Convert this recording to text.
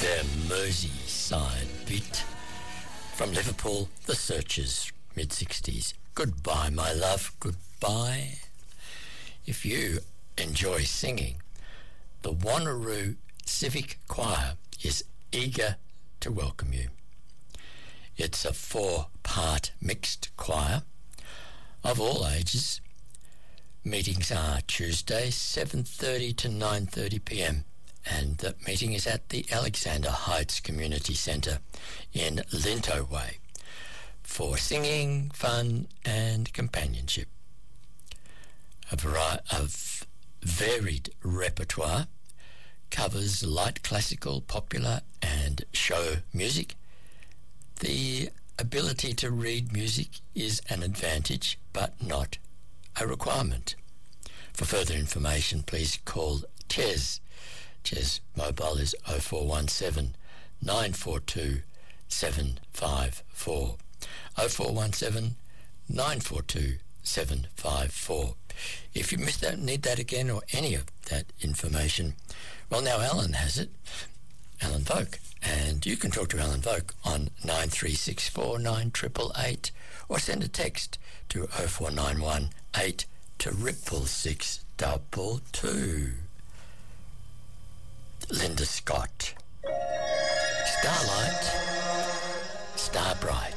Their Merseyside beat. From Liverpool, The Searchers, mid-60s. Goodbye, my love, goodbye. If you enjoy singing, the Wanneroo Civic Choir is eager to welcome you. It's a 4-part mixed choir of all ages. Meetings are Tuesday, 7:30 to 9:30 p.m. and the meeting is at the Alexander Heights Community Centre in Linto Way for singing, fun and companionship. A variety of varied repertoire covers light classical, popular and show music. The ability to read music is an advantage but not a requirement. For further information, please call Ches. Ches mobile is 0417 942 754. 0417 942 754. If you missed that, need that again, or any of that information, well, now Alan has it, Alan Voke, and you can talk to Alan Voke on 9364 9888 or send a text to 0491 8 to 622. Linda Scott. Starlight, Star Bright.